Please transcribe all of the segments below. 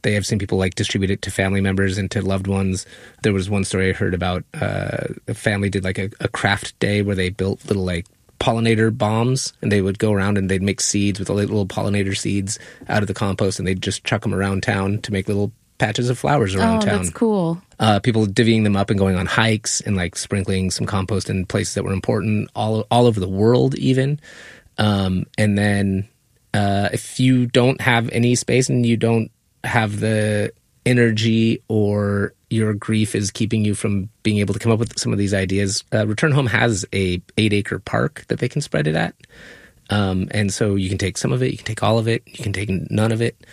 have seen people like distribute it to family members and to loved ones. There was one story I heard about a family did like a craft day where they built little like pollinator bombs, and they would go around and they'd make seeds with little pollinator seeds out of the compost, and they'd just chuck them around town to make little patches of flowers around town. That's cool. People divvying them up and going on hikes and like sprinkling some compost in places that were important all over the world even. And then if you don't have any space and you don't have the energy, or your grief is keeping you from being able to come up with some of these ideas, Return Home has a 8-acre park that they can spread it at. And so you can take some of it, you can take all of it, you can take none of it.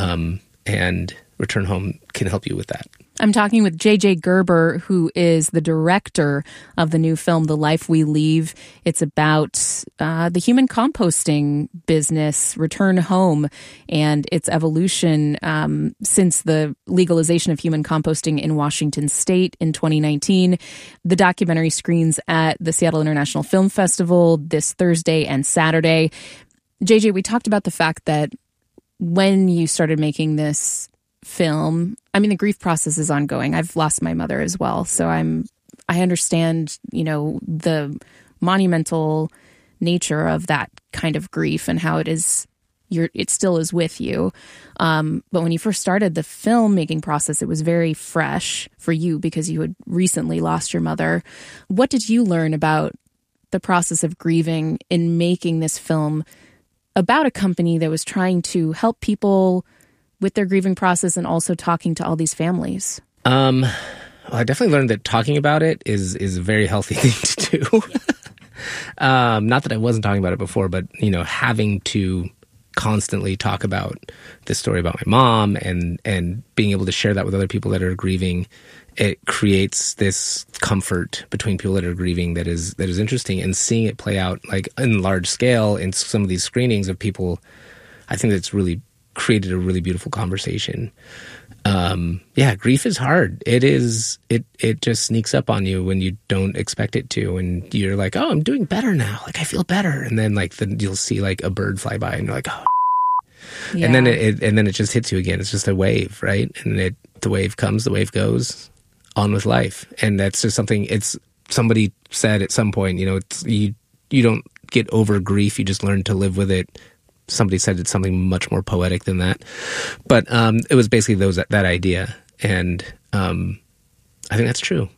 And Return Home can help you with that. I'm talking with J.J. Gerber, who is the director of the new film, The Life We Leave. It's about the human composting business, Return Home, and its evolution since the legalization of human composting in Washington state in 2019. The documentary screens at the Seattle International Film Festival this Thursday and Saturday. J.J., we talked about the fact that when you started making this film, I mean, the grief process is ongoing. I've lost my mother as well. So I understand, the monumental nature of that kind of grief and how it still is with you. But when you first started the filmmaking process, it was very fresh for you because you had recently lost your mother. What did you learn about the process of grieving in making this film about a company that was trying to help people with their grieving process and also talking to all these families? Well, I definitely learned that talking about it is a very healthy thing to do. Not that I wasn't talking about it before, but, having to constantly talk about this story about my mom and being able to share that with other people that are grieving, it creates this comfort between people that are grieving that is interesting. And seeing it play out like in large scale in some of these screenings of people, I think that's really created a really beautiful conversation. Grief is hard. It just sneaks up on you when you don't expect it to, and you're like, oh, I'm doing better now. Like, I feel better. And then you'll see like a bird fly by and you're like, oh, yeah. And then it just hits you again. It's just a wave, right? And the wave comes, the wave goes, on with life. And that's just something, somebody said at some point, you don't get over grief. You just learn to live with it. Somebody said it's something much more poetic than that, but it was basically that idea, and I think that's true.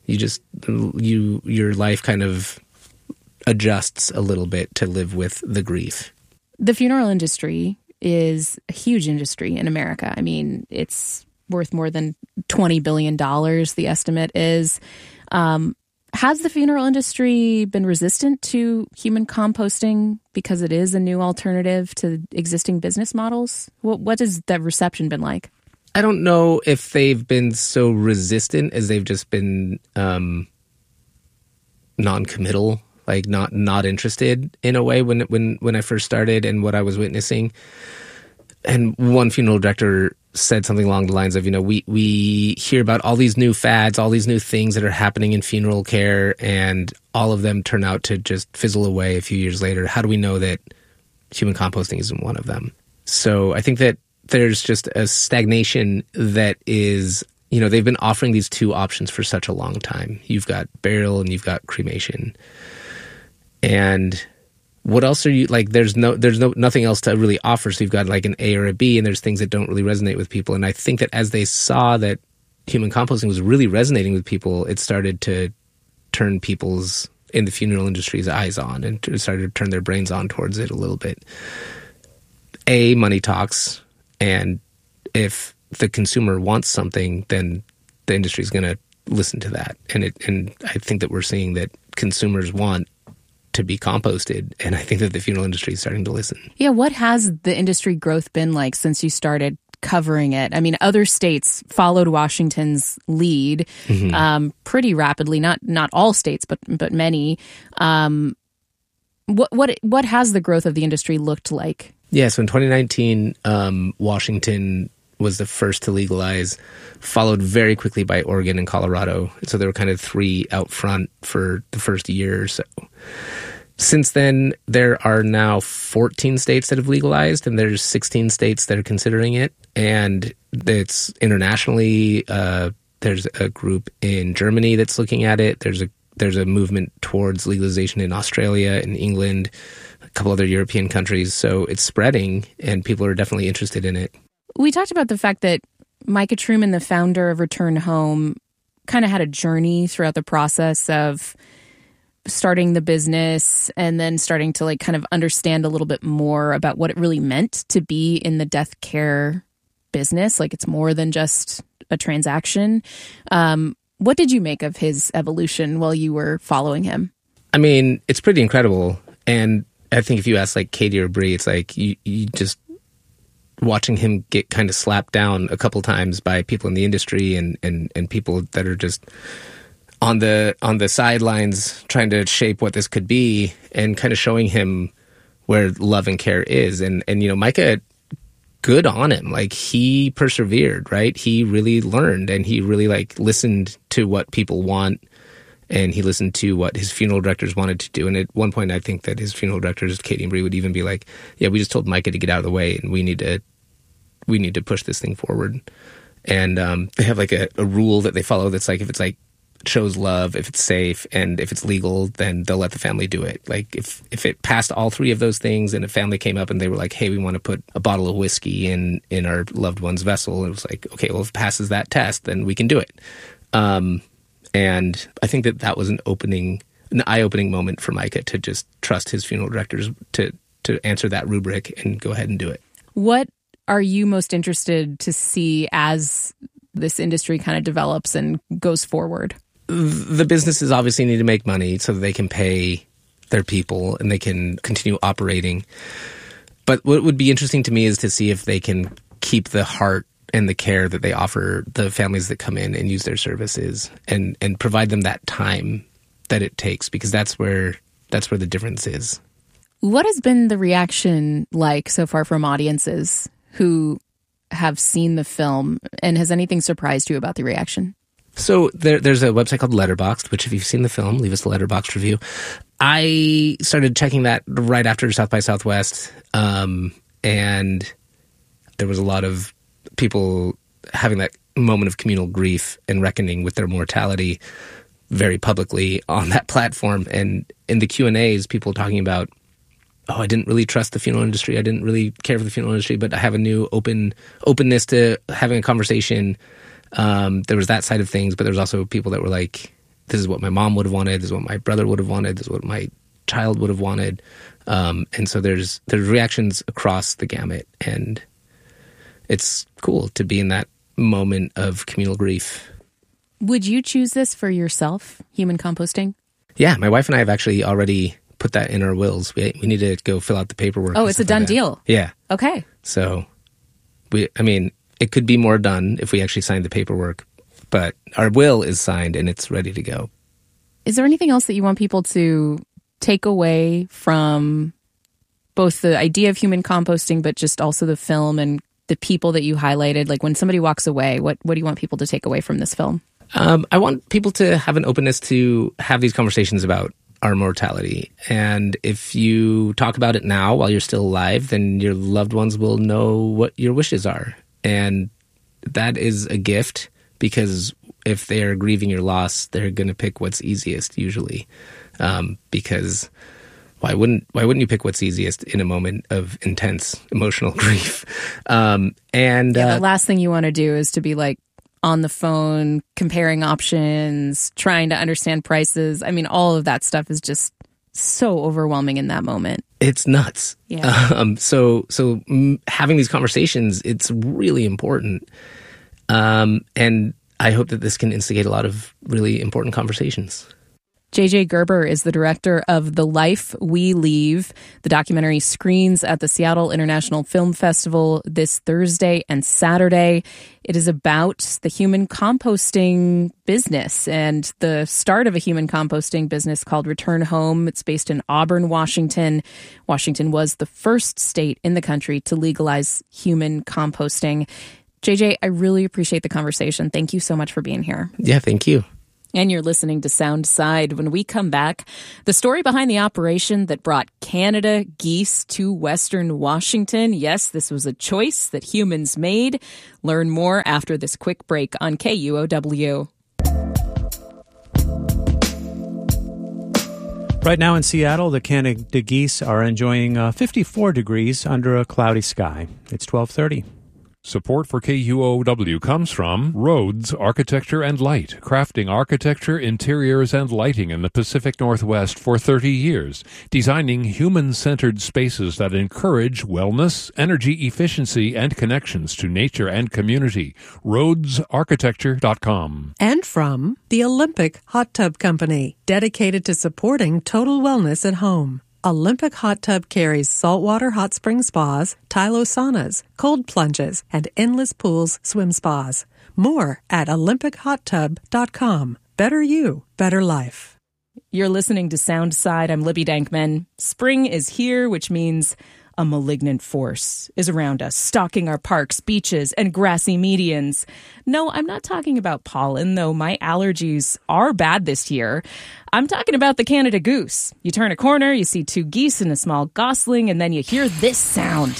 Your life kind of adjusts a little bit to live with the grief. The funeral industry is a huge industry in America. I mean, it's worth more than $20 billion. The estimate is. Has the funeral industry been resistant to human composting because it is a new alternative to existing business models? What has that reception been like? I don't know if they've been so resistant as they've just been non-committal, like not interested in a way when I first started and what I was witnessing. And one funeral director said something along the lines of, we hear about all these new fads, all these new things that are happening in funeral care, and all of them turn out to just fizzle away a few years later. How do we know that human composting isn't one of them? So I think that there's just a stagnation that is, they've been offering these two options for such a long time. You've got burial and you've got cremation. And what else are you like? There's nothing else to really offer. So you've got like an A or a B, and there's things that don't really resonate with people. And I think that as they saw that human composting was really resonating with people, it started to turn people's in the funeral industry's eyes on, and started to turn their brains on towards it a little bit. Money talks, and if the consumer wants something, then the industry is going to listen to that. And I think that we're seeing that consumers want to be composted, and I think that the funeral industry is starting to listen. Yeah, what has the industry growth been like since you started covering it? I mean, other states followed Washington's lead pretty rapidly. Not all states, but many. What has the growth of the industry looked like? Yeah, so in 2019, Washington was the first to legalize, followed very quickly by Oregon and Colorado. So there were kind of three out front for the first year or so. since then, there are now 14 states that have legalized, and there's 16 states that are considering it. And it's internationally, there's a group in Germany that's looking at it. There's a movement towards legalization in Australia and England, a couple other European countries. So it's spreading, and people are definitely interested in it. We talked about the fact that Micah Truman, the founder of Return Home, kind of had a journey throughout the process of starting the business and then starting to kind of understand a little bit more about what it really meant to be in the death care business. It's more than just a transaction. What did you make of his evolution while you were following him? I mean, it's pretty incredible. And I think if you ask Katie or Bree, it's you just watching him get kind of slapped down a couple times by people in the industry and people that are just on the sidelines trying to shape what this could be, and kind of showing him where love and care is. And Micah, good on him. He persevered, right? He really learned, and he really listened to what people want, and he listened to what his funeral directors wanted to do. And at one point, I think that his funeral directors, Katie and Bree, would even be like, yeah, we just told Micah to get out of the way, and we need to push this thing forward. And they have a rule that they follow that's if it's shows love, if it's safe, and if it's legal, then they'll let the family do it. If it passed all three of those things, and a family came up and they were like, hey, we want to put a bottle of whiskey in our loved one's vessel, it was okay, well, if it passes that test, then we can do it. And I think that was an eye-opening moment for Micah to just trust his funeral directors to answer that rubric and go ahead and do it. What are you most interested to see as this industry kind of develops and goes forward? The businesses obviously need to make money so that they can pay their people and they can continue operating. But what would be interesting to me is to see if they can keep the heart and the care that they offer the families that come in and use their services, and provide them that time that it takes, because that's where the difference is. What has been the reaction like so far from audiences who have seen the film, and has anything surprised you about the reaction? So there's a website called Letterboxd, which if you've seen the film, leave us a Letterboxd review. I started checking that right after South by Southwest, and there was a lot of people having that moment of communal grief and reckoning with their mortality very publicly on that platform. And in the Q&As, people talking about, I didn't really trust the funeral industry. I didn't really care for the funeral industry, but I have a new openness to having a conversation. There was that side of things, but there was also people that were like, this is what my mom would have wanted. This is what my brother would have wanted. This is what my child would have wanted. And so there's reactions across the gamut, and it's cool to be in that moment of communal grief. Would you choose this for yourself, human composting? Yeah, my wife and I have actually already put that in our wills. We need to go fill out the paperwork. Oh, it's a done deal. Yeah. Okay. So, it could be more done if we actually signed the paperwork, but our will is signed and it's ready to go. Is there anything else that you want people to take away from both the idea of human composting, but just also the film and the people that you highlighted? When somebody walks away, what do you want people to take away from this film? I want people to have an openness to have these conversations about our mortality. And if you talk about it now while you're still alive, then your loved ones will know what your wishes are. And that is a gift, because if they are grieving your loss, they're going to pick what's easiest usually. Because why wouldn't you pick what's easiest in a moment of intense emotional grief? The last thing you want to do is to be on the phone, comparing options, trying to understand prices. All of that stuff is just so overwhelming in that moment. It's nuts. Yeah. So having these conversations, it's really important. And I hope that this can instigate a lot of really important conversations. J.J. Gerber is the director of The Life We Leave. The documentary screens at the Seattle International Film Festival this Thursday and Saturday. It is about the human composting business and the start of a human composting business called Return Home. It's based in Auburn, Washington. Washington was the first state in the country to legalize human composting. JJ, I really appreciate the conversation. Thank you so much for being here. Yeah, thank you. And you're listening to Sound Side. When we come back, the story behind the operation that brought Canada geese to Western Washington. Yes, this was a choice that humans made. Learn more after this quick break on KUOW. Right now in Seattle, the Canada geese are enjoying 54 degrees under a cloudy sky. It's 12:30. Support for KUOW comes from Rhodes Architecture and Light, crafting architecture, interiors, and lighting in the Pacific Northwest for 30 years, designing human-centered spaces that encourage wellness, energy efficiency, and connections to nature and community. RhodesArchitecture.com. And from the Olympic Hot Tub Company, dedicated to supporting total wellness at home. Olympic Hot Tub carries saltwater hot spring spas, Tylo saunas, cold plunges, and endless pools swim spas. More at olympichottub.com. Better you, better life. You're listening to Sound Side. I'm Libby Dankman. Spring is here, which means a malignant force is around us, stalking our parks, beaches, and grassy medians. No, I'm not talking about pollen, though my allergies are bad this year. I'm talking about the Canada goose. You turn a corner, you see two geese and a small gosling, and then you hear this sound.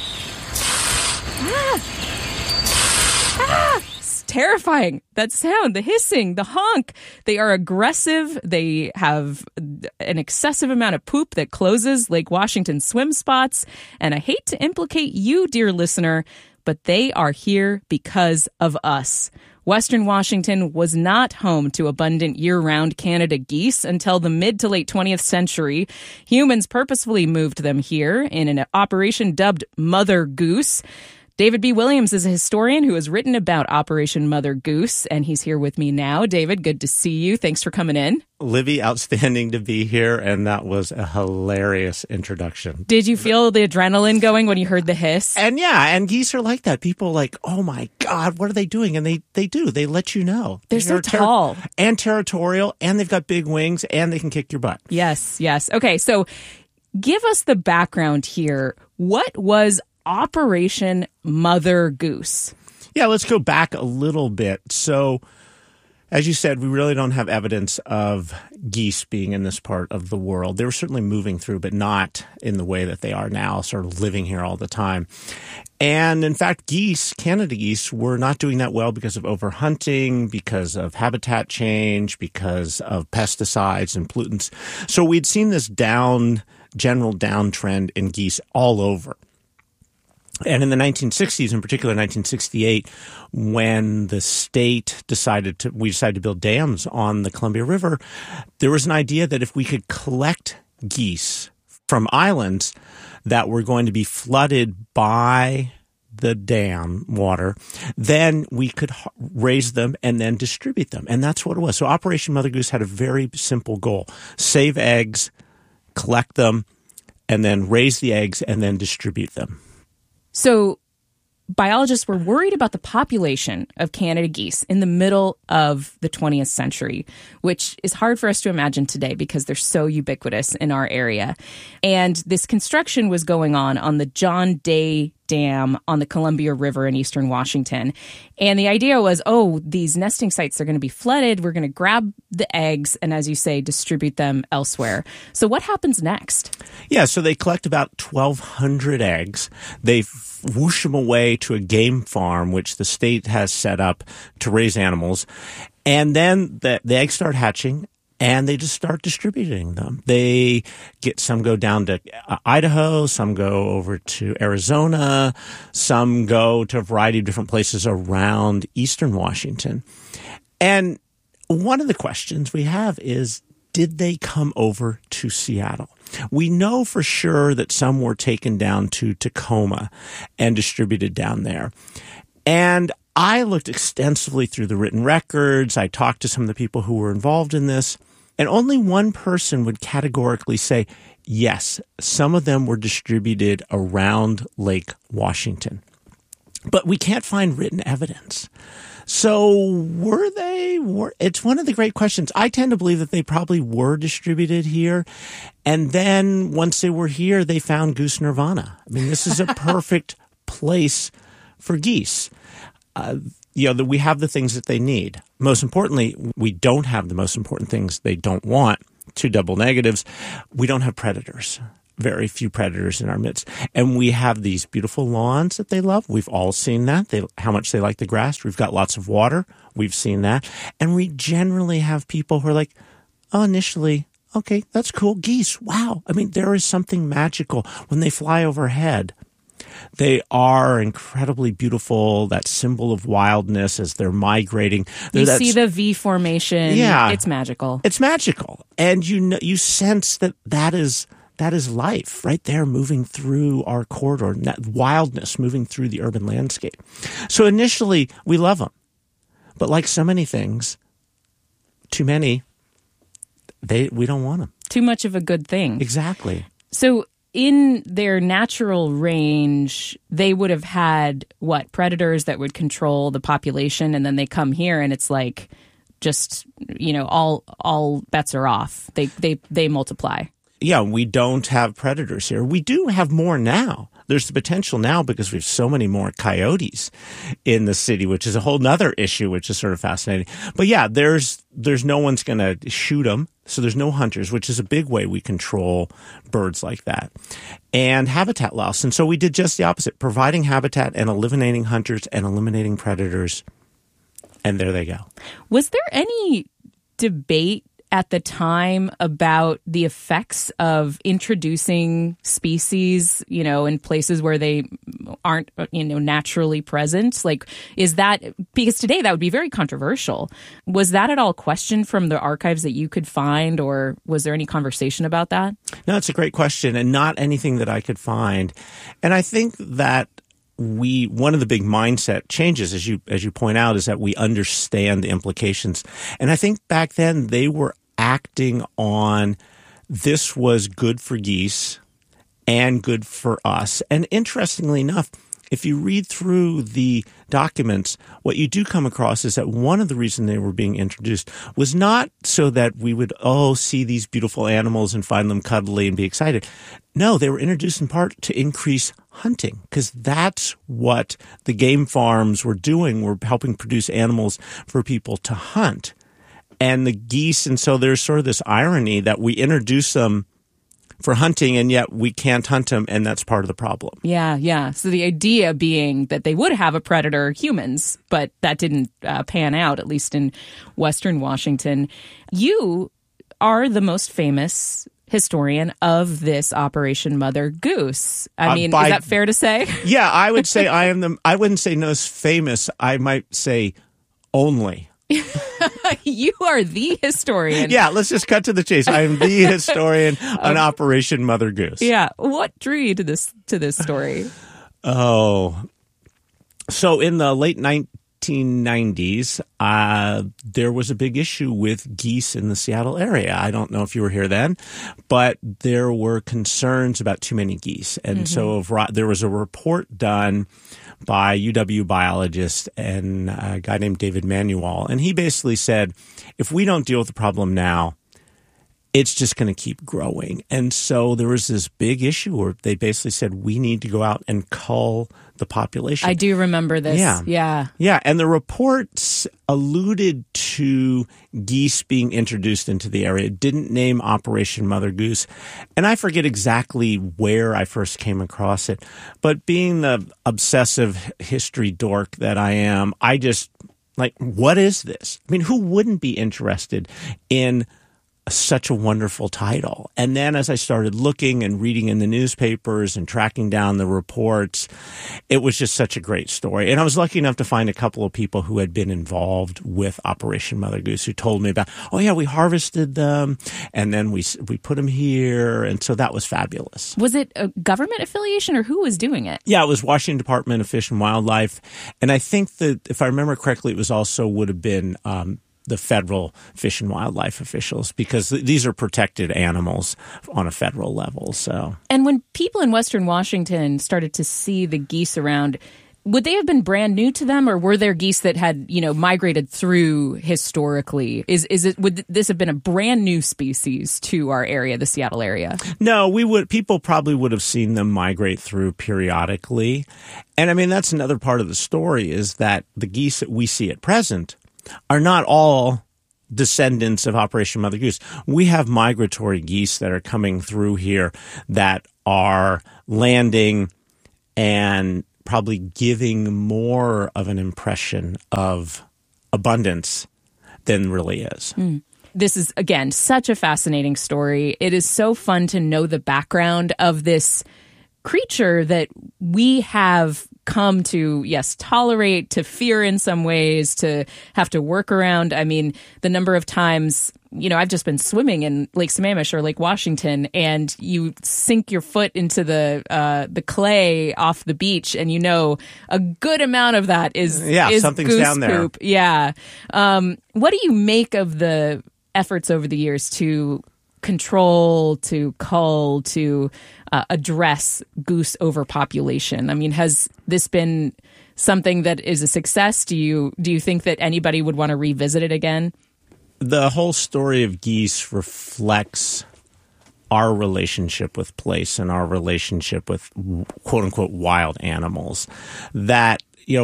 It's terrifying. That sound, the hissing, the honk. They are aggressive. They have an excessive amount of poop that closes Lake Washington swim spots. And I hate to implicate you, dear listener, but they are here because of us. Western Washington was not home to abundant year-round Canada geese until the mid to late 20th century. Humans purposefully moved them here in an operation dubbed Mother Goose. David B. Williams is a historian who has written about Operation Mother Goose, and he's here with me now. David, good to see you. Thanks for coming in. Libby, outstanding to be here, and that was a hilarious introduction. Did you feel the adrenaline going when you heard the hiss? And yeah, and geese are like that. People are like, oh my God, what are they doing? And they do. They let you know. They're so tall. And territorial, and they've got big wings, and they can kick your butt. Yes, yes. Okay, so give us the background here. What was Operation Mother Goose? Yeah, let's go back a little bit. So, as you said, we really don't have evidence of geese being in this part of the world. They were certainly moving through, but not in the way that they are now, sort of living here all the time. And in fact, geese, Canada geese, were not doing that well because of overhunting, because of habitat change, because of pesticides and pollutants. So we'd seen this general downtrend in geese all over. And in the 1960s, in particular 1968, when the state decided to build dams on the Columbia River, there was an idea that if we could collect geese from islands that were going to be flooded by the dam water, then we could raise them and then distribute them. And that's what it was. So Operation Mother Goose had a very simple goal: save eggs, collect them, and then raise the eggs and then distribute them. So biologists were worried about the population of Canada geese in the middle of the 20th century, which is hard for us to imagine today because they're so ubiquitous in our area. And this construction was going on the John Day Dam on the Columbia River in eastern Washington. And the idea was, these nesting sites are going to be flooded. We're going to grab the eggs and, as you say, distribute them elsewhere. So what happens next? Yeah, so they collect about 1,200 eggs. They whoosh them away to a game farm, which the state has set up to raise animals. And then the eggs start hatching, and they just start distributing them. Some go down to Idaho, some go over to Arizona, some go to a variety of different places around eastern Washington. And one of the questions we have is, did they come over to Seattle? We know for sure that some were taken down to Tacoma and distributed down there. And I looked extensively through the written records. I talked to some of the people who were involved in this. And only one person would categorically say, yes, some of them were distributed around Lake Washington. But we can't find written evidence. So were they? It's one of the great questions. I tend to believe that they probably were distributed here. And then once they were here, they found goose nirvana. I mean, this is a perfect place for geese. that we have the things that they need. Most importantly, we don't have the most important things they don't want. 2 double negatives. We don't have predators. Very few predators in our midst. And we have these beautiful lawns that they love. We've all seen that, how much they like the grass. We've got lots of water. We've seen that. And we generally have people who are like, oh, initially, okay, that's cool. Geese, wow. I mean, there is something magical when they fly overhead. They are incredibly beautiful, that symbol of wildness as they're migrating. You see the V formation. Yeah. It's magical. It's magical. And you sense that is life right there moving through our corridor, that wildness moving through the urban landscape. So initially, we love them. But like so many things, too many, we don't want them. Too much of a good thing. Exactly. So in their natural range, they would have had, predators that would control the population, and then they come here and it's like just, all bets are off. They multiply. Yeah, we don't have predators here. We do have more now. There's the potential now because we have so many more coyotes in the city, which is a whole nother issue, which is sort of fascinating. But yeah, there's no one's going to shoot them. So there's no hunters, which is a big way we control birds like that. And habitat loss. And so we did just the opposite, providing habitat and eliminating hunters and eliminating predators. And there they go. Was there any debate at the time about the effects of introducing species, in places where they aren't, naturally present? Like, is that, because today that would be very controversial. Was that at all questioned from the archives that you could find, or was there any conversation about that? No, it's a great question, and not anything that I could find. And I think that one of the big mindset changes, as you point out, is that we understand the implications. And I think back then they were acting on this was good for geese and good for us. And interestingly enough, if you read through the documents, what you do come across is that one of the reasons they were being introduced was not so that we would, see these beautiful animals and find them cuddly and be excited. No, they were introduced in part to increase hunting, because that's what the game farms were doing. Were helping produce animals for people to hunt. And the geese, and so there's sort of this irony that we introduce them for hunting, and yet we can't hunt them, and that's part of the problem. Yeah. So the idea being that they would have a predator, humans, but that didn't pan out, at least in Western Washington. You are the most famous historian of this Operation Mother Goose. I mean, is that fair to say? Yeah, I would say I wouldn't say most famous. I might say only. You are the historian. Yeah, let's just cut to the chase. I am the historian on Operation Mother Goose. Yeah. What drew you to this story? Oh. So in the late 1990s, there was a big issue with geese in the Seattle area. I don't know if you were here then, but there were concerns about too many geese. And so there was a report done by UW biologist and a guy named David Manuel. And he basically said, if we don't deal with the problem now, it's just going to keep growing. And so there was this big issue where they basically said, we need to go out and cull the population. I do remember this. Yeah. And the reports alluded to geese being introduced into the area. It didn't name Operation Mother Goose. And I forget exactly where I first came across it. But being the obsessive history dork that I am, I just, what is this? I mean, who wouldn't be interested in such a wonderful title? And then as I started looking and reading in the newspapers and tracking down the reports, it was just such a great story. And I was lucky enough to find a couple of people who had been involved with Operation Mother Goose who told me about, we harvested them and then we put them here. And so that was fabulous. Was it a government affiliation or who was doing it? Yeah, it was Washington Department of Fish and Wildlife. And I think that if I remember correctly, it was also would have been the federal fish and wildlife officials, because these are protected animals on a federal level. So, and when people in Western Washington started to see the geese around, would they have been brand new to them, or were there geese that had, migrated through historically? Would this have been a brand new species to our area, the Seattle area? No, people probably would have seen them migrate through periodically. And I mean, that's another part of the story, is that the geese that we see at present are not all descendants of Operation Mother Goose. We have migratory geese that are coming through here that are landing and probably giving more of an impression of abundance than really is. This is, again, such a fascinating story. It is so fun to know the background of this creature that we have come to, yes, tolerate, to fear in some ways, to have to work around. I mean, the number of times, I've just been swimming in Lake Sammamish or Lake Washington, and you sink your foot into the clay off the beach, and a good amount of that is something's goose down there. poop. Yeah. What do you make of the efforts over the years to control, to cull, to address goose overpopulation? I mean, has this been something that is a success? Do you think that anybody would want to revisit it again? The whole story of geese reflects our relationship with place and our relationship with quote unquote wild animals. That,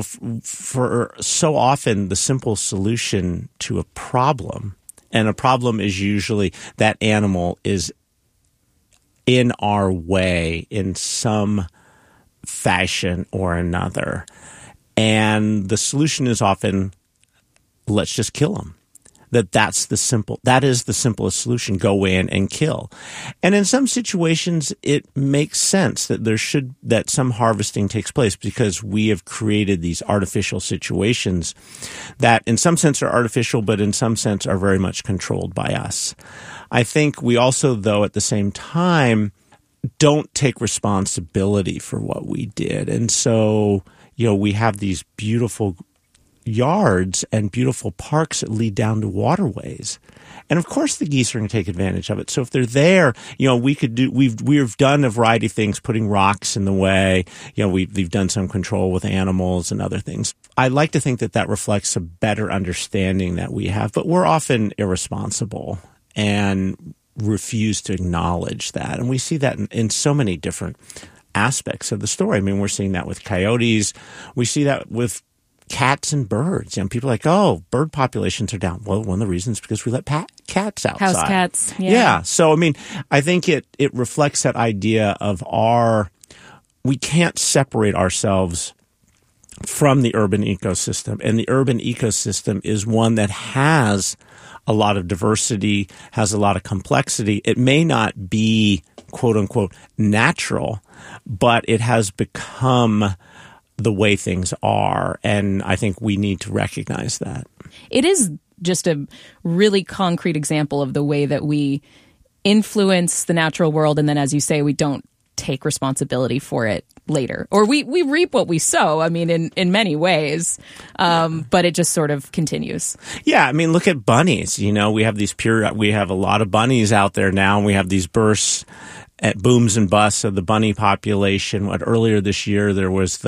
for so often the simple solution to a problem, and a problem is usually that animal is in our way in some fashion or another. And the solution is often, let's just kill them. That is the simplest solution. Go in and kill. And in some situations, it makes sense that some harvesting takes place, because we have created these artificial situations that in some sense are artificial, but in some sense are very much controlled by us. I think we also, though, at the same time, don't take responsibility for what we did. And so, we have these beautiful yards and beautiful parks that lead down to waterways. And of course the geese are going to take advantage of it. So if they're there, we've done a variety of things, putting rocks in the way. We've done some control with animals and other things. I like to think that reflects a better understanding that we have, but we're often irresponsible and refuse to acknowledge that. And we see that in so many different aspects of the story. I mean, we're seeing that with coyotes. We see that with cats and birds. People are like, oh, bird populations are down. Well, one of the reasons is because we let cats outside. House cats. Yeah. So, I mean, I think it reflects that idea of we can't separate ourselves from the urban ecosystem. And the urban ecosystem is one that has a lot of diversity, has a lot of complexity. It may not be, quote unquote, natural, but it has become the way things are. And I think we need to recognize that. It is just a really concrete example of the way that we influence the natural world. And then, as you say, we don't take responsibility for it later. Or we reap what we sow, I mean, in many ways. But it just sort of continues. Yeah. I mean, look at bunnies. We have we have a lot of bunnies out there now, and we have these bursts at booms and busts of the bunny population. Earlier this year, there was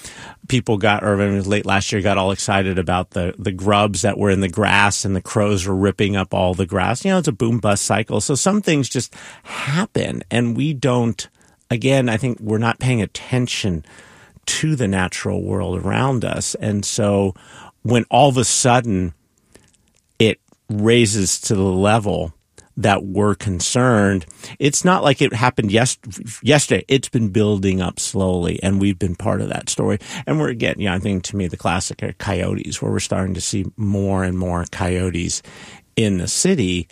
late last year, got all excited about the grubs that were in the grass, and the crows were ripping up all the grass. It's a boom bust cycle. So some things just happen, and we don't, again, I think we're not paying attention to the natural world around us. And so when all of a sudden it raises to the level that we're concerned, it's not like it happened yesterday. It's been building up slowly, and we've been part of that story. And we're getting, I think, to me, the classic are coyotes, where we're starting to see more and more coyotes in the city.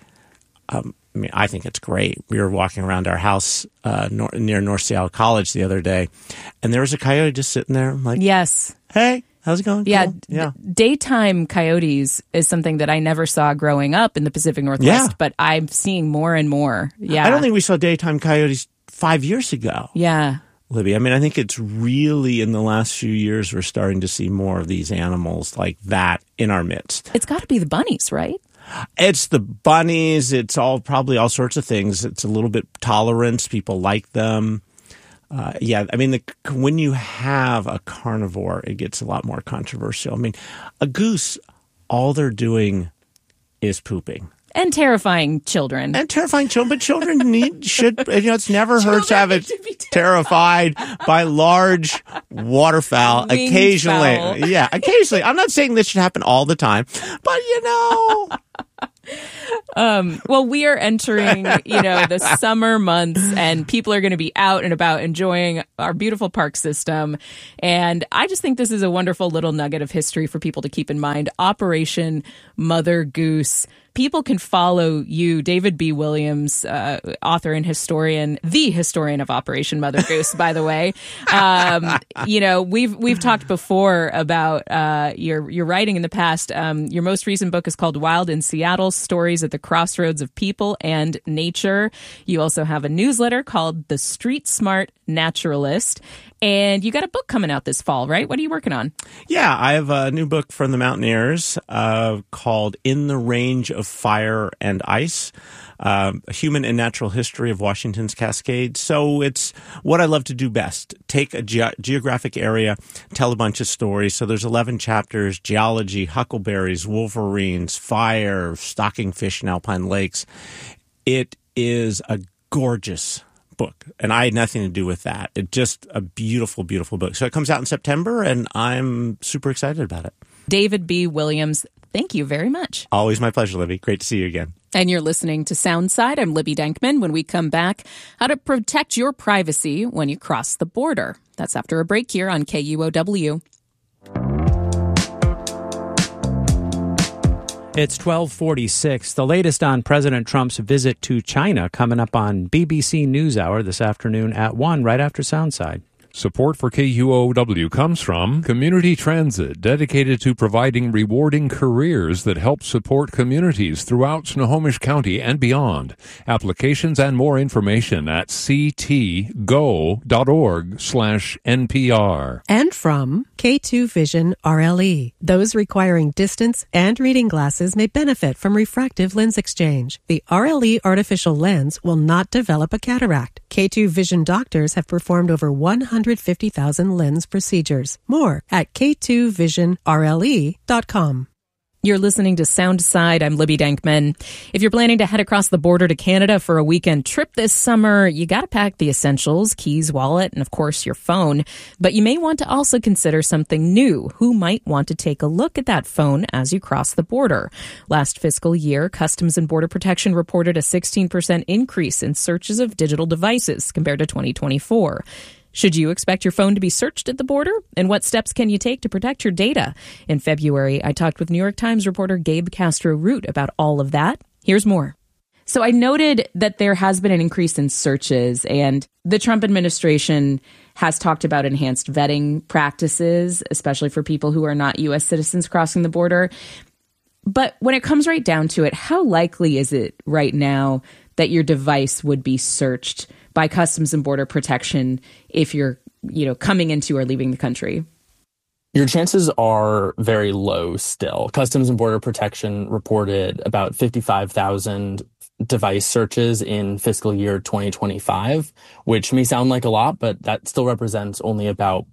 I think it's great. We were walking around our house near North Seattle College the other day, and there was a coyote just sitting there. I'm like, yes. Hey, how's it going? Yeah, cool. Yeah. Daytime coyotes is something that I never saw growing up in the Pacific Northwest, but I'm seeing more and more. Yeah, I don't think we saw daytime coyotes 5 years ago. Yeah, Libby. I mean, I think it's really in the last few years we're starting to see more of these animals like that in our midst. It's got to be the bunnies, right? It's the bunnies. It's probably all sorts of things. It's a little bit tolerance. People like them. Yeah, I mean, when you have a carnivore, it gets a lot more controversial. I mean, a goose, all they're doing is pooping. And terrifying children. But children should, it's never hurt to have it terrified by large waterfowl. Winged occasionally. fowl. Yeah, occasionally. I'm not saying this should happen all the time, but Well, we are entering, the summer months, and people are going to be out and about enjoying our beautiful park system. And I just think this is a wonderful little nugget of history for people to keep in mind. Operation Mother Goose. People can follow you, David B. Williams, author and historian, the historian of Operation Mother Goose, by the way. We've talked before about your writing in the past. Your most recent book is called Wild in Seattle: Stories at the Crossroads of People and Nature. You also have a newsletter called The Street Smart Naturalist. And you got a book coming out this fall, right? What are you working on? Yeah, I have a new book from the Mountaineers called In the Range of Fire and Ice, A Human and Natural History of Washington's Cascades. So it's what I love to do best. Take a geographic area, tell a bunch of stories. So there's 11 chapters: geology, huckleberries, wolverines, fire, stocking fish in alpine lakes. It is a gorgeous book, and I had nothing to do with that. It's just a beautiful, beautiful book. So it comes out in September, and I'm super excited about it. David B. Williams, thank you very much. Always my pleasure, Libby. Great to see you again. And you're listening to Soundside. I'm Libby Denkman. When we come back, how to protect your privacy when you cross the border. That's after a break here on KUOW. It's 12:46. The latest on President Trump's visit to China coming up on BBC NewsHour this afternoon at 1, right after Soundside. Support for KUOW comes from Community Transit, dedicated to providing rewarding careers that help support communities throughout Snohomish County and beyond. Applications and more information at ctgo.org/NPR. And from K2 Vision RLE. Those requiring distance and reading glasses may benefit from refractive lens exchange. The RLE artificial lens will not develop a cataract. K2 Vision doctors have performed over 150,000 lens procedures. More at k2visionrle.com. You're listening to Soundside. I'm Libby Denkman. If you're planning to head across the border to Canada for a weekend trip this summer, you got to pack the essentials: keys, wallet, and of course your phone. But you may want to also consider something new. Who might want to take a look at that phone as you cross the border? Last fiscal year, Customs and Border Protection reported a 16% increase in searches of digital devices compared to 2024. Should you expect your phone to be searched at the border? And what steps can you take to protect your data? In February, I talked with New York Times reporter Gabe Castro-Root about all of that. Here's more. So I noted that there has been an increase in searches, and the Trump administration has talked about enhanced vetting practices, especially for people who are not U.S. citizens crossing the border. But when it comes right down to it, how likely is it right now that your device would be searched by Customs and Border Protection if you're, coming into or leaving the country? Your chances are very low still. Customs and Border Protection reported about 55,000 device searches in fiscal year 2025, which may sound like a lot, but that still represents only about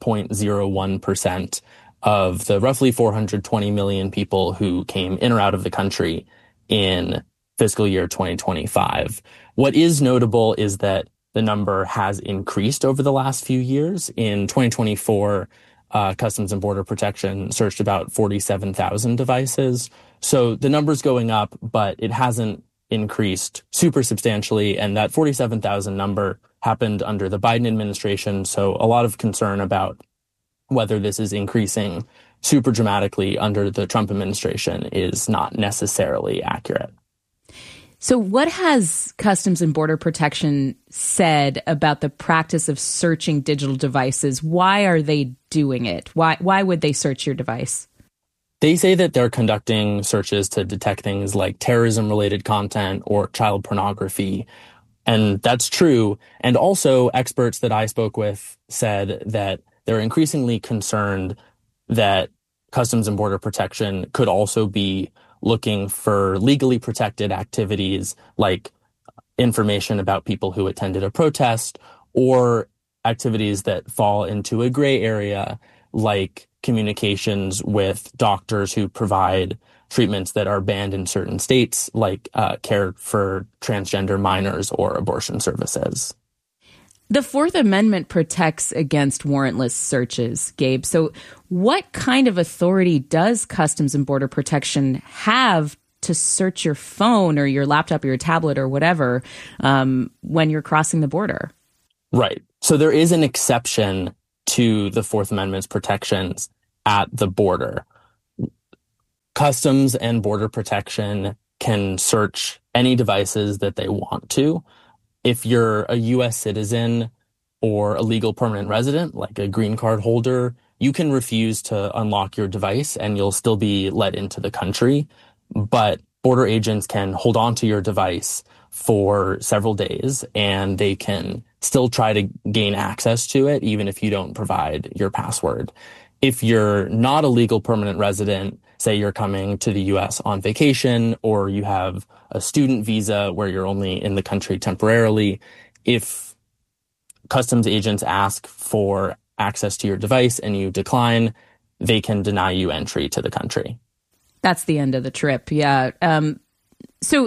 0.01% of the roughly 420 million people who came in or out of the country in fiscal year 2025. What is notable is that the number has increased over the last few years. In 2024, Customs and Border Protection searched about 47,000 devices. So the number's going up, but it hasn't increased super substantially. And that 47,000 number happened under the Biden administration. So a lot of concern about whether this is increasing super dramatically under the Trump administration is not necessarily accurate. So what has Customs and Border Protection said about the practice of searching digital devices? Why are they doing it? Why would they search your device? They say that they're conducting searches to detect things like terrorism-related content or child pornography. And that's true. And also, experts that I spoke with said that they're increasingly concerned that Customs and Border Protection could also be looking for legally protected activities like information about people who attended a protest or activities that fall into a gray area, like communications with doctors who provide treatments that are banned in certain states, like care for transgender minors or abortion services. The Fourth Amendment protects against warrantless searches, Gabe. So what kind of authority does Customs and Border Protection have to search your phone or your laptop or your tablet or whatever when you're crossing the border? Right. So there is an exception to the Fourth Amendment's protections at the border. Customs and Border Protection can search any devices that they want to. If you're a U.S. citizen or a legal permanent resident, like a green card holder, you can refuse to unlock your device and you'll still be let into the country. But border agents can hold on to your device for several days and they can still try to gain access to it, even if you don't provide your password. If you're not a legal permanent resident, say you're coming to the U.S. on vacation, or you have a student visa where you're only in the country temporarily, if customs agents ask for access to your device and you decline, they can deny you entry to the country. That's the end of the trip, yeah. So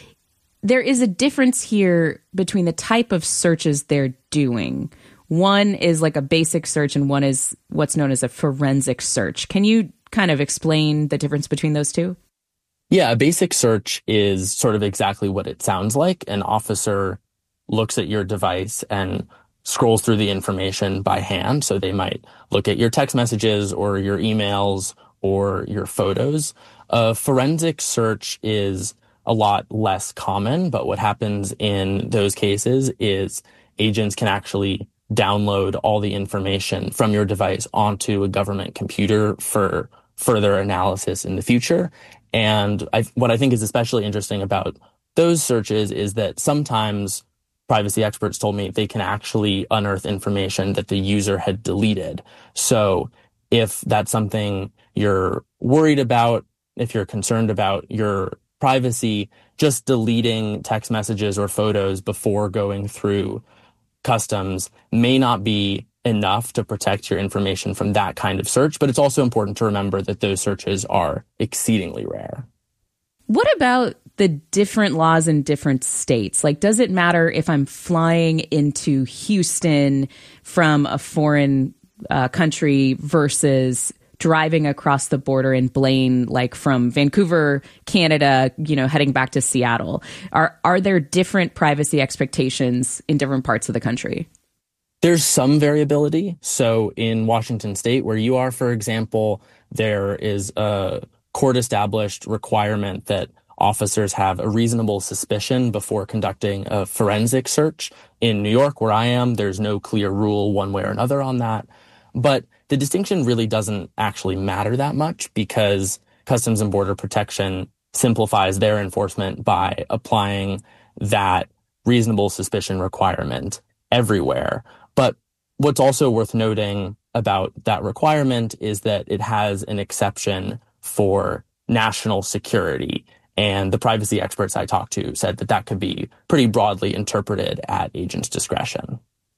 there is a difference here between the type of searches they're doing. One is like a basic search and one is what's known as a forensic search. Can you kind of explain the difference between those two? Yeah, a basic search is sort of exactly what it sounds like. An officer looks at your device and scrolls through the information by hand. So they might look at your text messages or your emails or your photos. A forensic search is a lot less common, but what happens in those cases is agents can actually download all the information from your device onto a government computer for further analysis in the future. And what I think is especially interesting about those searches is that sometimes privacy experts told me they can actually unearth information that the user had deleted. So if that's something you're worried about, if you're concerned about your privacy, just deleting text messages or photos before going through customs may not be enough to protect your information from that kind of search, but it's also important to remember that those searches are exceedingly rare. What about the different laws in different states? Like, does it matter if I'm flying into Houston from a foreign country versus driving across the border in Blaine, like from Vancouver, Canada, heading back to Seattle? Are there different privacy expectations in different parts of the country? There's some variability. So in Washington state, where you are, for example, there is a court-established requirement that officers have a reasonable suspicion before conducting a forensic search. In New York, where I am, there's no clear rule one way or another on that. But the distinction really doesn't actually matter that much because Customs and Border Protection simplifies their enforcement by applying that reasonable suspicion requirement everywhere. But what's also worth noting about that requirement is that it has an exception for national security. And the privacy experts I talked to said that that could be pretty broadly interpreted at agents' discretion.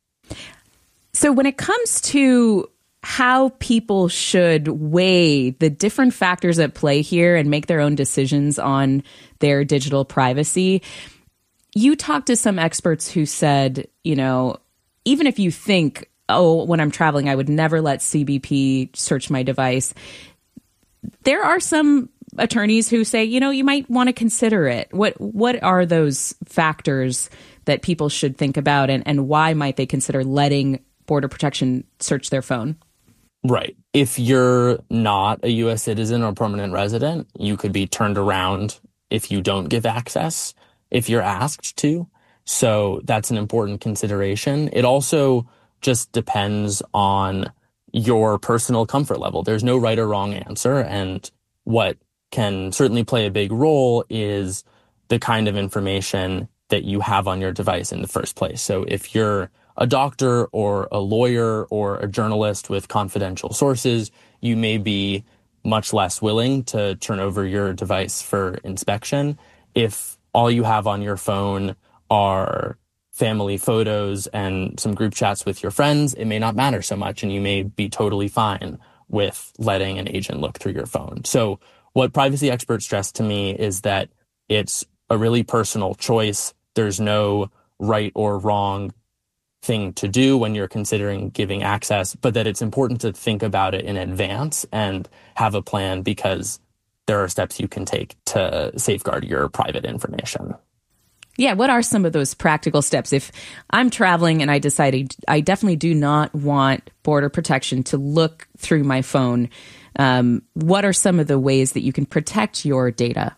So when it comes to how people should weigh the different factors at play here and make their own decisions on their digital privacy, you talked to some experts who said, even if you think, when I'm traveling, I would never let CBP search my device, there are some attorneys who say, you might want to consider it. What are those factors that people should think about, and why might they consider letting Border Protection search their phone? Right. If you're not a U.S. citizen or permanent resident, you could be turned around if you don't give access, if you're asked to. So that's an important consideration. It also just depends on your personal comfort level. There's no right or wrong answer. And what can certainly play a big role is the kind of information that you have on your device in the first place. So if you're a doctor or a lawyer or a journalist with confidential sources, you may be much less willing to turn over your device for inspection. If all you have on your phone are family photos and some group chats with your friends, it may not matter so much, and you may be totally fine with letting an agent look through your phone. So what privacy experts stress to me is that it's a really personal choice. There's no right or wrong thing to do when you're considering giving access, but that it's important to think about it in advance and have a plan, because there are steps you can take to safeguard your private information. Yeah, what are some of those practical steps? If I'm traveling and I decided I definitely do not want border protection to look through my phone, what are some of the ways that you can protect your data?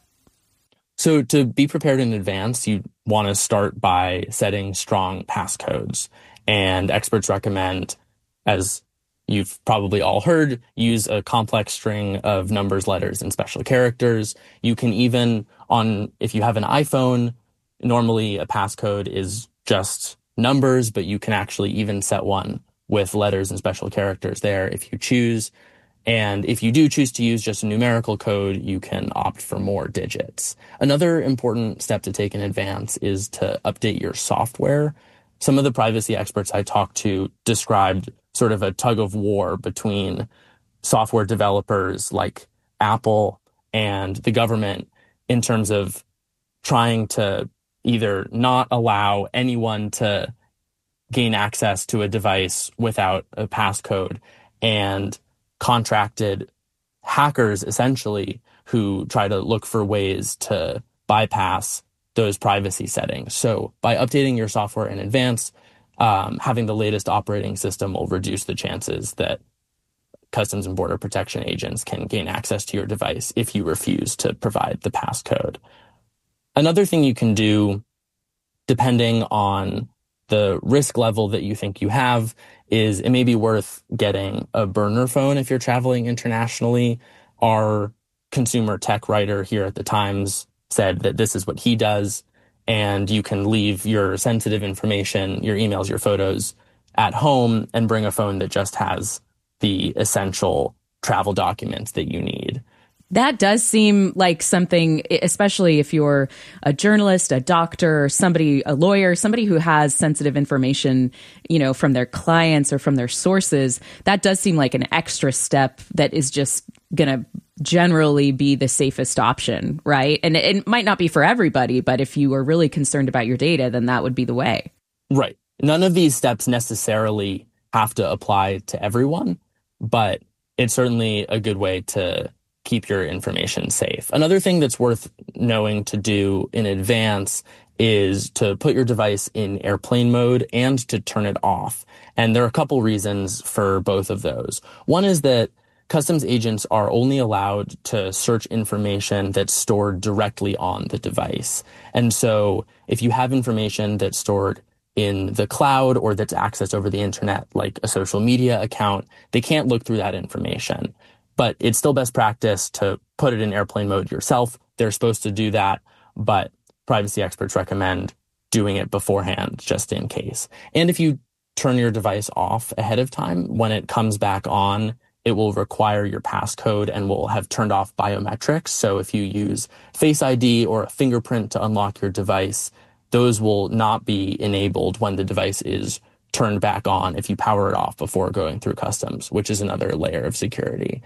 So to be prepared in advance, you want to start by setting strong passcodes. And experts recommend, as you've probably all heard, use a complex string of numbers, letters, and special characters. You can even, if you have an iPhone, normally a passcode is just numbers, but you can actually even set one with letters and special characters there if you choose. And if you do choose to use just a numerical code, you can opt for more digits. Another important step to take in advance is to update your software. Some of the privacy experts I talked to described sort of a tug of war between software developers like Apple and the government in terms of trying to either not allow anyone to gain access to a device without a passcode, and contracted hackers, essentially, who try to look for ways to bypass those privacy settings. So by updating your software in advance, having the latest operating system will reduce the chances that Customs and Border Protection agents can gain access to your device if you refuse to provide the passcode. Another thing you can do, depending on the risk level that you think you have, is it may be worth getting a burner phone if you're traveling internationally. Our consumer tech writer here at the Times said that this is what he does, and you can leave your sensitive information, your emails, your photos at home, and bring a phone that just has the essential travel documents that you need. That does seem like something, especially if you're a journalist, a doctor, a lawyer, somebody who has sensitive information, from their clients or from their sources. That does seem like an extra step that is just going to generally be the safest option, right? And it might not be for everybody, but if you are really concerned about your data, then that would be the way. Right. None of these steps necessarily have to apply to everyone, but it's certainly a good way to keep your information safe. Another thing that's worth knowing to do in advance is to put your device in airplane mode and to turn it off. And there are a couple reasons for both of those. One is that customs agents are only allowed to search information that's stored directly on the device. And so if you have information that's stored in the cloud or that's accessed over the internet, like a social media account, they can't look through that information. But it's still best practice to put it in airplane mode yourself. They're supposed to do that, but privacy experts recommend doing it beforehand just in case. And if you turn your device off ahead of time, when it comes back on, it will require your passcode and will have turned off biometrics. So if you use Face ID or a fingerprint to unlock your device, those will not be enabled when the device is turned back on if you power it off before going through customs, which is another layer of security.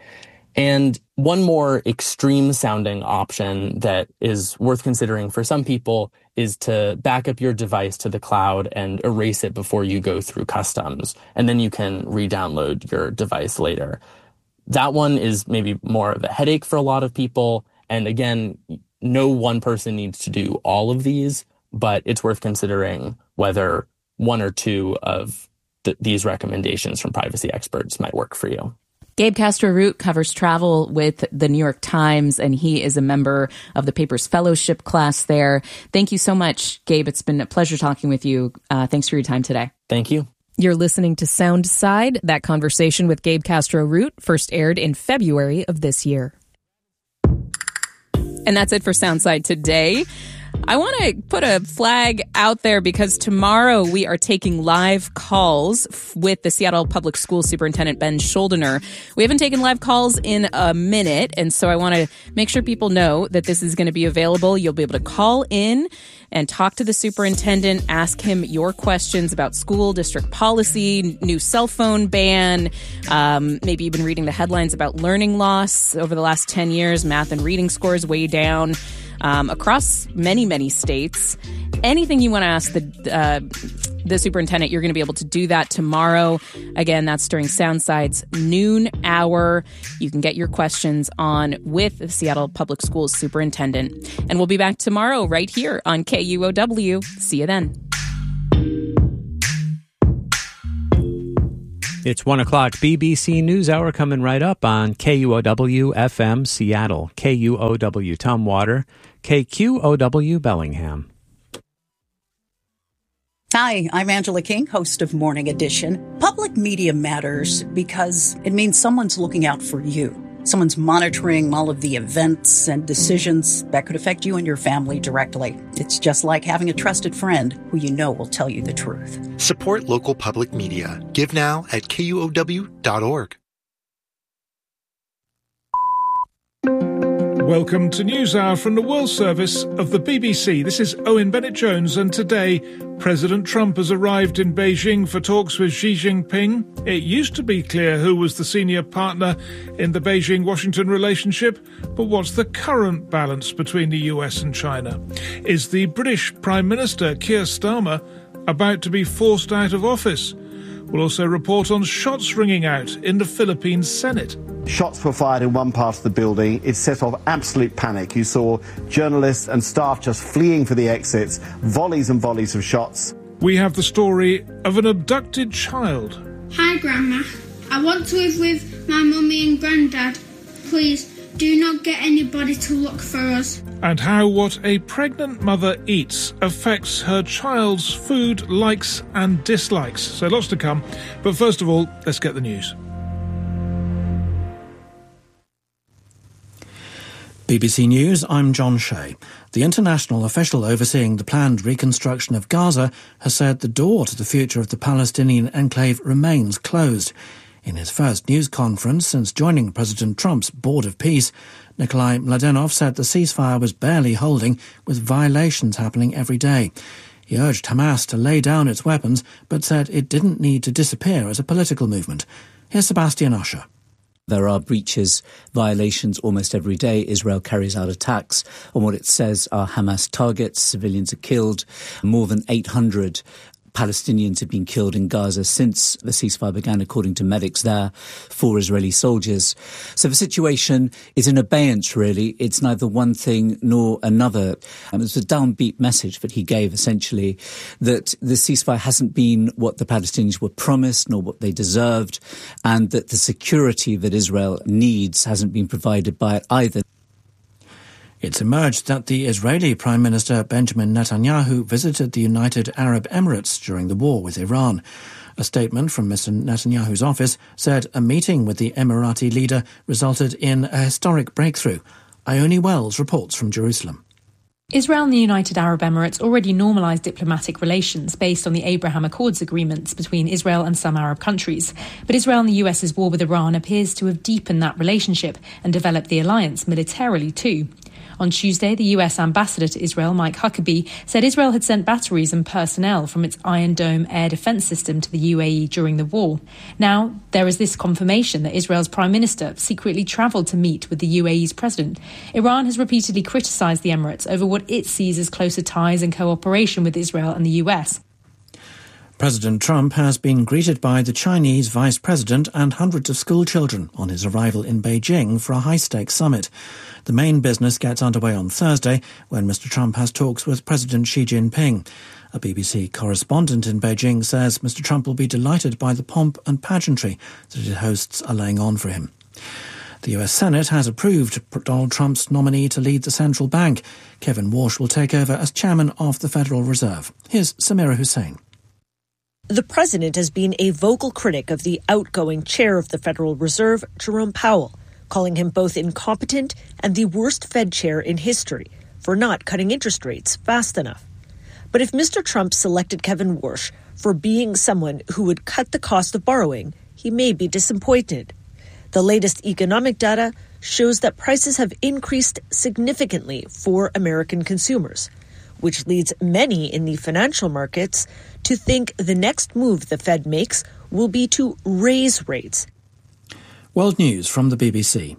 And one more extreme sounding option that is worth considering for some people is to back up your device to the cloud and erase it before you go through customs. And then you can re-download your device later. That one is maybe more of a headache for a lot of people. And again, no one person needs to do all of these, but it's worth considering whether one or two of these recommendations from privacy experts might work for you. Gabe Castro-Root covers travel with the New York Times, and he is a member of the paper's fellowship class there. Thank you so much, Gabe. It's been a pleasure talking with you. Thanks for your time today. Thank you. You're listening to Sound Side. That conversation with Gabe Castro-Root first aired in February of this year. And that's it for Sound Side today. I want to put a flag out there because tomorrow we are taking live calls with the Seattle Public Schools Superintendent Ben Sholdener. We haven't taken live calls in a minute, and so I want to make sure people know that this is going to be available. You'll be able to call in and talk to the superintendent, ask him your questions about school district policy, new cell phone ban, maybe you've been reading the headlines about learning loss over the last 10 years, math and reading scores way down. Across many, many states. Anything you want to ask the superintendent, you're going to be able to do that tomorrow. Again, that's during Soundside's noon hour. You can get your questions on with the Seattle Public Schools Superintendent. And we'll be back tomorrow right here on KUOW. See you then. It's 1 o'clock BBC NewsHour coming right up on KUOW FM Seattle, KUOW Tumwater, KQOW Bellingham. Hi, I'm Angela King, host of Morning Edition. Public media matters because it means someone's looking out for you. Someone's monitoring all of the events and decisions that could affect you and your family directly. It's just like having a trusted friend who you know will tell you the truth. Support local public media. Give now at KUOW.org. Welcome to NewsHour from the World Service of the BBC. This is Owen Bennett-Jones, and today President Trump has arrived in Beijing for talks with Xi Jinping. It used to be clear who was the senior partner in the Beijing-Washington relationship, but what's the current balance between the US and China? Is the British Prime Minister, Keir Starmer, about to be forced out of office? We'll also report on shots ringing out in the Philippine Senate. Shots were fired in one part of the building. It set off absolute panic. You saw journalists and staff just fleeing for the exits, volleys and volleys of shots. We have the story of an abducted child. Hi, Grandma. I want to live with my mummy and granddad. Please, do not get anybody to look for us. And how what a pregnant mother eats affects her child's food likes and dislikes. So lots to come. But first of all, let's get the news. BBC News, I'm John Shea. The international official overseeing the planned reconstruction of Gaza has said the door to the future of the Palestinian enclave remains closed. In his first news conference since joining President Trump's Board of Peace, Nikolai Mladenov said the ceasefire was barely holding, with violations happening every day. He urged Hamas to lay down its weapons, but said it didn't need to disappear as a political movement. Here's Sebastian Usher. There are breaches, violations almost every day. Israel carries out attacks on what it says are Hamas targets. Civilians are killed. More than 800 Palestinians have been killed in Gaza since the ceasefire began, according to medics there, 4 Israeli soldiers. So the situation is in abeyance, really. It's neither one thing nor another. It was a downbeat message that he gave, essentially, that the ceasefire hasn't been what the Palestinians were promised nor what they deserved, and that the security that Israel needs hasn't been provided by it either. It's emerged that the Israeli Prime Minister Benjamin Netanyahu visited the United Arab Emirates during the war with Iran. A statement from Mr. Netanyahu's office said a meeting with the Emirati leader resulted in a historic breakthrough. Ione Wells reports from Jerusalem. Israel and the United Arab Emirates already normalised diplomatic relations based on the Abraham Accords agreements between Israel and some Arab countries. But Israel and the US's war with Iran appears to have deepened that relationship and developed the alliance militarily too. On Tuesday, the US ambassador to Israel, Mike Huckabee, said Israel had sent batteries and personnel from its Iron Dome air defence system to the UAE during the war. Now, there is this confirmation that Israel's prime minister secretly travelled to meet with the UAE's president. Iran has repeatedly criticised the Emirates over what it sees as closer ties and cooperation with Israel and the US. President Trump has been greeted by the Chinese vice president and hundreds of school children on his arrival in Beijing for a high-stakes summit. The main business gets underway on Thursday when Mr. Trump has talks with President Xi Jinping. A BBC correspondent in Beijing says Mr. Trump will be delighted by the pomp and pageantry that his hosts are laying on for him. The US Senate has approved Donald Trump's nominee to lead the central bank. Kevin Warsh will take over as chairman of the Federal Reserve. Here's Samira Hussein. The president has been a vocal critic of the outgoing chair of the Federal Reserve, Jerome Powell, calling him both incompetent and the worst Fed chair in history. for not cutting interest rates fast enough. But if Mr. Trump selected Kevin Warsh for being someone who would cut the cost of borrowing, he may be disappointed. The latest economic data shows that prices have increased significantly for American consumers, which leads many in the financial markets to think the next move the Fed makes will be to raise rates. World News from the BBC.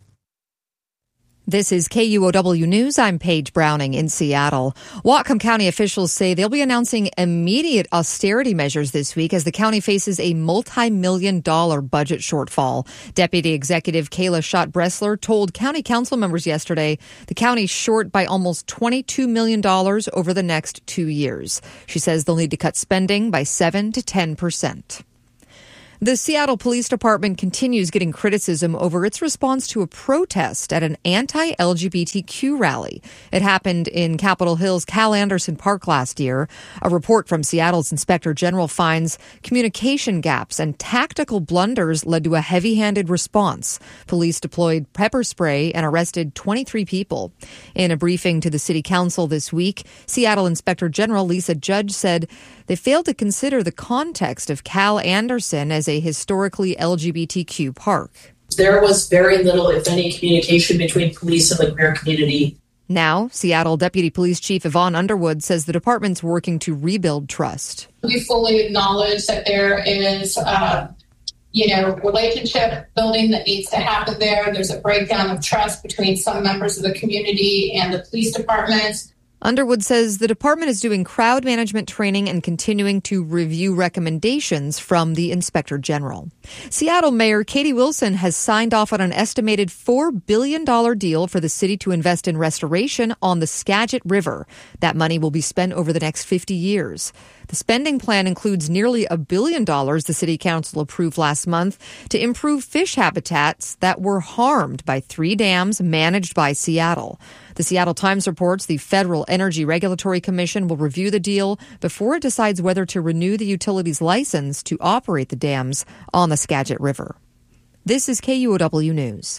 This is KUOW News. I'm Paige Browning in Seattle. Whatcom County officials say they'll be announcing immediate austerity measures this week as the county faces a multi-million-dollar budget shortfall. Deputy Executive Kayla Schott-Bressler told county council members yesterday the county's short by almost $22 million over the next 2 years. She says they'll need to cut spending by 7 to 10%. The Seattle Police Department continues getting criticism over its response to a protest at an anti-LGBTQ rally. It happened in Capitol Hill's Cal Anderson Park last year. A report from Seattle's Inspector General finds communication gaps and tactical blunders led to a heavy-handed response. Police deployed pepper spray and arrested 23 people. In a briefing to the City Council this week, Seattle Inspector General Lisa Judge said they failed to consider the context of Cal Anderson as a historically LGBTQ park. There was very little, if any, communication between police and the queer community. Now, Seattle Deputy Police Chief Yvonne Underwood says the department's working to rebuild trust. We fully acknowledge that there is, relationship building that needs to happen there. There's a breakdown of trust between some members of the community and the police departments. Underwood says the department is doing crowd management training and continuing to review recommendations from the Inspector General. Seattle Mayor Katie Wilson has signed off on an estimated $4 billion deal for the city to invest in restoration on the Skagit River. That money will be spent over the next 50 years. The spending plan includes nearly $1 billion the City Council approved last month to improve fish habitats that were harmed by 3 dams managed by Seattle. The Seattle Times reports the Federal Energy Regulatory Commission will review the deal before it decides whether to renew the utility's license to operate the dams on the Skagit River. This is KUOW News.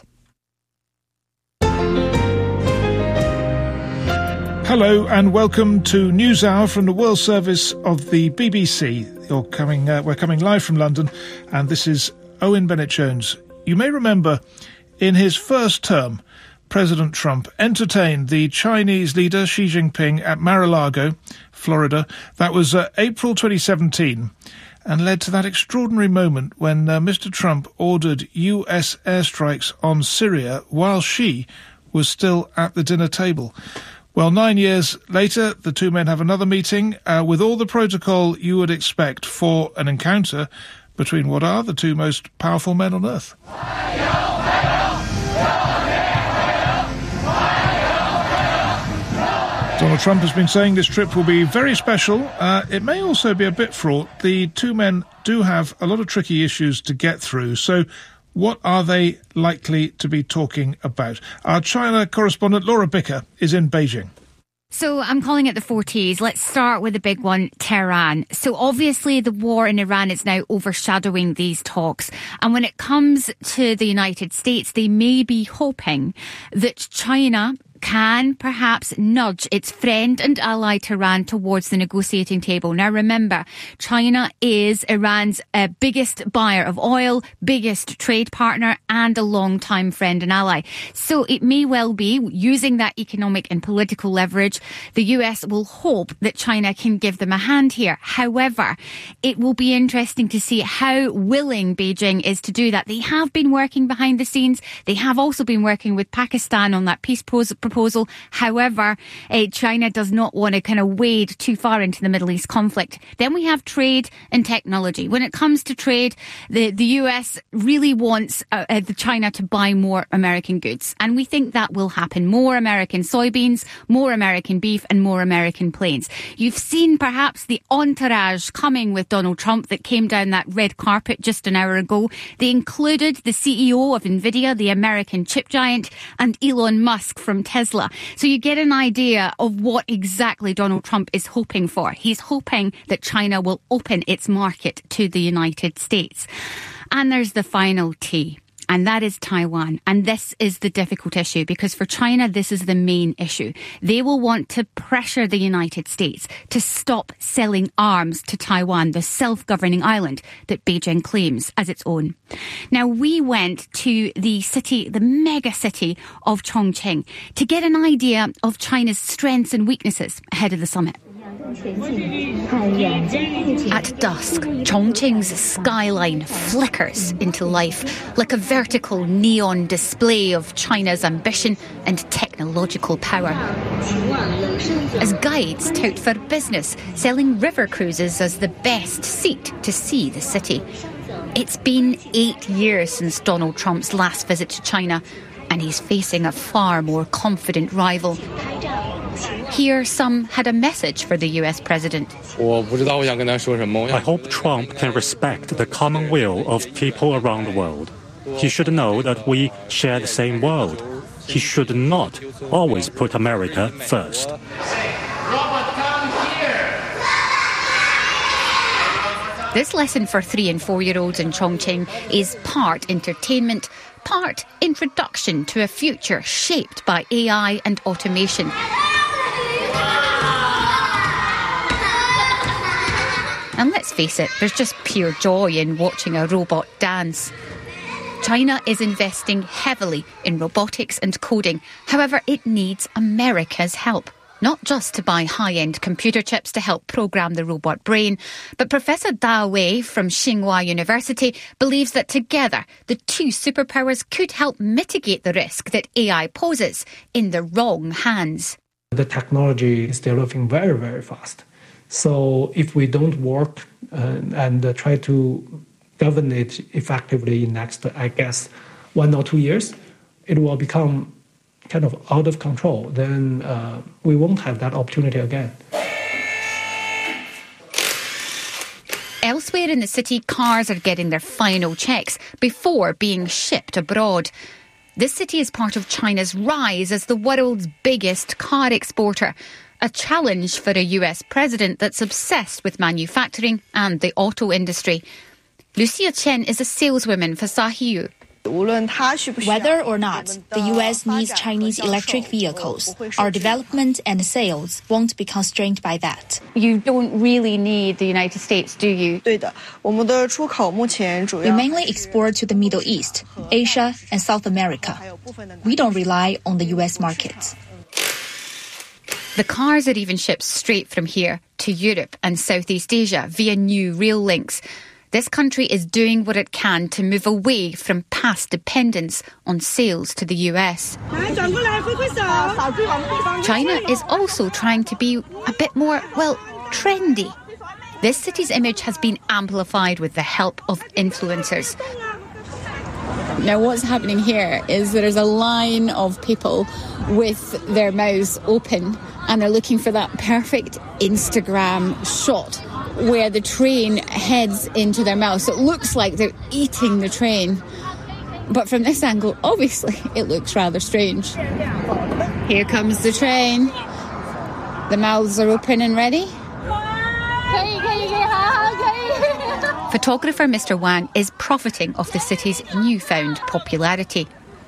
Hello and welcome to NewsHour from the World Service of the BBC. We're coming live from London, and this is Owen Bennett-Jones. You may remember in his first term, President Trump entertained the Chinese leader Xi Jinping at Mar-a-Lago, Florida. That was April 2017, and led to that extraordinary moment when Mr. Trump ordered U.S. airstrikes on Syria while Xi was still at the dinner table. Well, 9 years later, the two men have another meeting with all the protocol you would expect for an encounter between what are the two most powerful men on earth. Donald Trump has been saying this trip will be very special. It may also be a bit fraught. The two men do have a lot of tricky issues to get through. So what are they likely to be talking about? Our China correspondent Laura Bicker is in Beijing. So I'm calling it the 40s. Let's start with the big one, Tehran. So obviously the war in Iran is now overshadowing these talks. And when it comes to the United States, they may be hoping that China can perhaps nudge its friend and ally Tehran towards the negotiating table. Now remember, China is Iran's biggest buyer of oil, biggest trade partner and a long-time friend and ally. So it may well be, using that economic and political leverage, the US will hope that China can give them a hand here. However, it will be interesting to see how willing Beijing is to do that. They have been working behind the scenes. They have also been working with Pakistan on that peace proposal. However, China does not want to kind of wade too far into the Middle East conflict. Then we have trade and technology. When it comes to trade, the US really wants China to buy more American goods. And we think that will happen. More American soybeans, more American beef and more American planes. You've seen perhaps the entourage coming with Donald Trump that came down that red carpet just an hour ago. They included the CEO of NVIDIA, the American chip giant, and Elon Musk from Tesla. So you get an idea of what exactly Donald Trump is hoping for. He's hoping that China will open its market to the United States. And there's the final T. And that is Taiwan. And this is the difficult issue because for China, this is the main issue. They will want to pressure the United States to stop selling arms to Taiwan, the self-governing island that Beijing claims as its own. Now, we went to the mega city of Chongqing to get an idea of China's strengths and weaknesses ahead of the summit. At dusk, Chongqing's skyline flickers into life like a vertical neon display of China's ambition and technological power. As guides tout for business, selling river cruises as the best seat to see the city. It's been 8 years since Donald Trump's last visit to China, and he's facing a far more confident rival. Here, some had a message for the US president. I hope Trump can respect the common will of people around the world. He should know that we share the same world. He should not always put America first. This lesson for 3- and 4-year-olds in Chongqing is part entertainment, part introduction to a future shaped by AI and automation. And let's face it, there's just pure joy in watching a robot dance. China is investing heavily in robotics and coding. However, it needs America's help. Not just to buy high-end computer chips to help program the robot brain, but Professor Da Wei from Tsinghua University believes that together the two superpowers could help mitigate the risk that AI poses in the wrong hands. The technology is developing very, very fast. So if we don't work and try to govern it effectively in next, I guess, 1 or 2 years, it will become kind of out of control. Then we won't have that opportunity again. Elsewhere in the city, cars are getting their final checks before being shipped abroad. This city is part of China's rise as the world's biggest car exporter. A challenge for a US president that's obsessed with manufacturing and the auto industry. Lucia Chen is a saleswoman for Sahiyu. Whether or not the US needs Chinese electric vehicles, our development and sales won't be constrained by that. You don't really need the United States, do you? We mainly export to the Middle East, Asia, and South America. We don't rely on the US markets. The cars are even shipped straight from here to Europe and Southeast Asia via new rail links. This country is doing what it can to move away from past dependence on sales to the US. China is also trying to be a bit more, trendy. This city's image has been amplified with the help of influencers. Now what's happening here is there's a line of people with their mouths open and they're looking for that perfect Instagram shot where the train heads into their mouth. So it looks like they're eating the train. But from this angle, obviously, it looks rather strange. Here comes the train. The mouths are open and ready. Photographer Mr. Wang is profiting off the city's newfound popularity.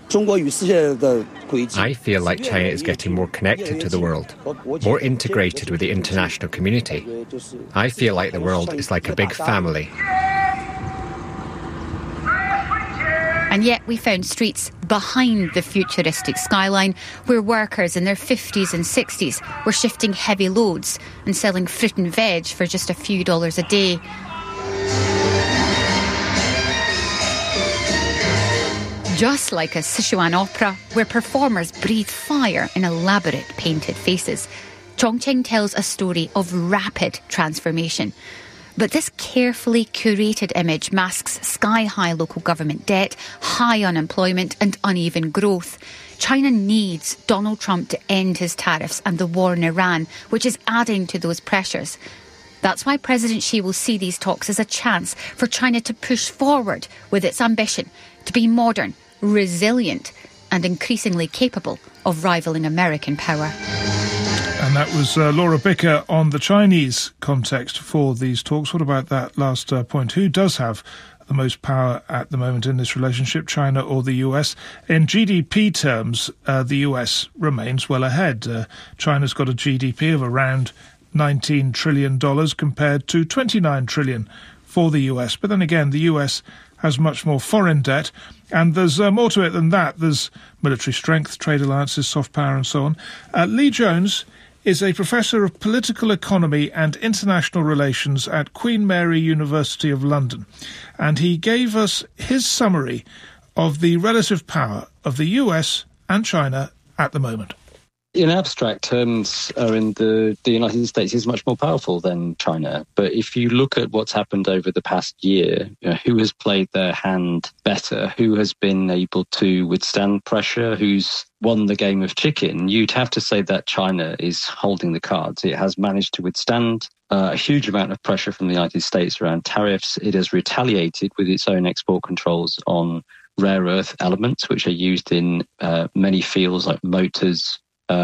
I feel like China is getting more connected to the world, more integrated with the international community. I feel like the world is like a big family. And yet we found streets behind the futuristic skyline where workers in their 50s and 60s were shifting heavy loads and selling fruit and veg for just a few dollars a day. Just like a Sichuan opera where performers breathe fire in elaborate painted faces, Chongqing tells a story of rapid transformation. But this carefully curated image masks sky-high local government debt, high unemployment and uneven growth. China needs Donald Trump to end his tariffs and the war in Iran, which is adding to those pressures. That's why President Xi will see these talks as a chance for China to push forward with its ambition to be modern, resilient and increasingly capable of rivaling American power. And that was Laura Bicker on the Chinese context for these talks. What about that last point? Who does have the most power at the moment in this relationship, China or the US. In GDP terms, the US remains well ahead. China's got a GDP of around $19 trillion compared to $29 trillion for the US. But then again, the US has much more foreign debt, and there's more to it than that. There's military strength, trade alliances, soft power, and so on. Lee Jones is a professor of political economy and international relations at Queen Mary University of London. And he gave us his summary of the relative power of the US and China at the moment. In abstract terms, the United States is much more powerful than China. But if you look at what's happened over the past year, who has played their hand better, who has been able to withstand pressure, who's won the game of chicken, you'd have to say that China is holding the cards. It has managed to withstand a huge amount of pressure from the United States around tariffs. It has retaliated with its own export controls on rare earth elements, which are used in many fields like motors,